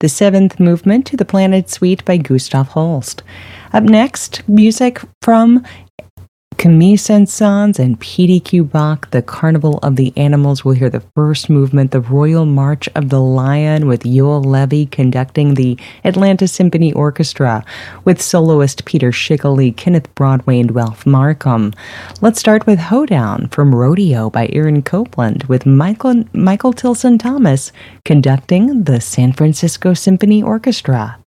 the seventh movement to the Planet Suite by Gustav Holst. Up next, music from Camille Saint-Saëns and PDQ Bach, The Carnival of the Animals. We'll hear the first movement, the Royal March of the Lion, with Yoel Levy conducting the Atlanta Symphony Orchestra, with soloist Peter Schickele, Kenneth Broadway, and Ralph Markham. Let's start with Hoedown from Rodeo by Aaron Copland, with Michael Tilson Thomas conducting the San Francisco Symphony Orchestra.